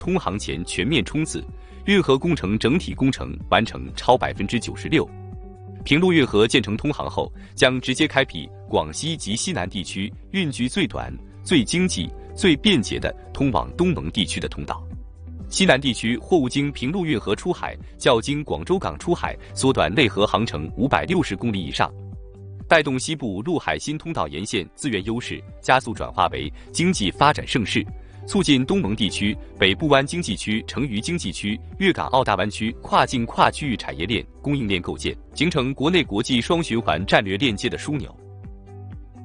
通航前全面冲刺，运河工程整体工程完成超96%。平陆运河建成通航后，将直接开辟广西及西南地区运距最短、最经济、最便捷的通往东盟地区的通道。西南地区货物经平陆运河出海，较经广州港出海缩短内河航程560公里以上，带动西部陆海新通道沿线资源优势加速转化为经济发展盛世，促进东盟地区、北部湾经济区、成渝经济区、粤港澳大湾区跨境跨区域产业链供应链构建，形成国内国际双循环战略链接的枢纽。